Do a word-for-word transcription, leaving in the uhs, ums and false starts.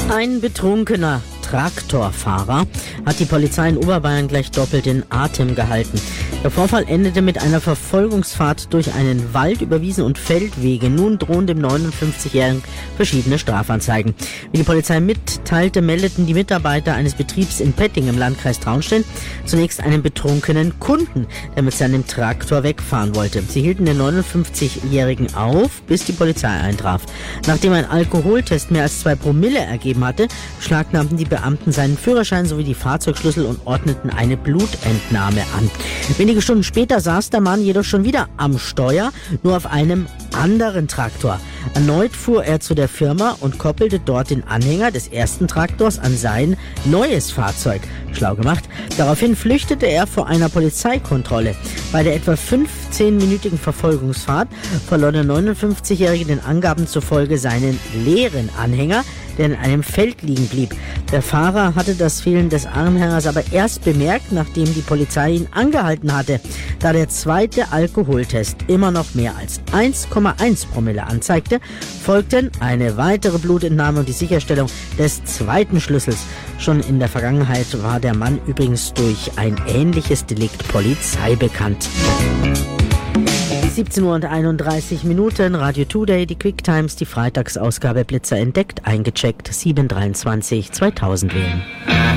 Ein betrunkener Traktorfahrer hat die Polizei in Oberbayern gleich doppelt den Atem gehalten. Der Vorfall endete mit einer Verfolgungsfahrt durch einen Wald über Wiesen und Feldwege. Nun drohen dem neunundfünfzigjährigen verschiedene Strafanzeigen. Wie die Polizei mitteilte, meldeten die Mitarbeiter eines Betriebs in Petting im Landkreis Traunstein zunächst einen betrunkenen Kunden, der mit seinem Traktor wegfahren wollte. Sie hielten den neunundfünfzigjährigen auf, bis die Polizei eintraf. Nachdem ein Alkoholtest mehr als zwei Promille ergeben hatte, beschlagnahmten die Beamten seinen Führerschein sowie die Fahrzeugschlüssel und ordneten eine Blutentnahme an. Wenige Stunden später saß der Mann jedoch schon wieder am Steuer, nur auf einem anderen Traktor. Erneut fuhr er zu der Firma und koppelte dort den Anhänger des ersten Traktors an sein neues Fahrzeug. Schlau gemacht. Daraufhin flüchtete er vor einer Polizeikontrolle. Bei der etwa fünfzehnminütigen Verfolgungsfahrt verlor der neunundfünfzigjährige den Angaben zufolge seinen leeren Anhänger, der in einem Feld liegen blieb. Der Fahrer hatte das Fehlen des Anhängers aber erst bemerkt, nachdem die Polizei ihn angehalten hatte. Da der zweite Alkoholtest immer noch mehr als eins Komma eins Promille anzeigte, folgten eine weitere Blutentnahme und die Sicherstellung des zweiten Schlüssels. Schon in der Vergangenheit war der Mann übrigens durch ein ähnliches Delikt Polizei bekannt. siebzehn Uhr und einunddreißig Minuten, Radio Today, die Quick Times, die Freitagsausgabe Blitzer entdeckt, eingecheckt, sieben dreiundzwanzig zweitausend wählen.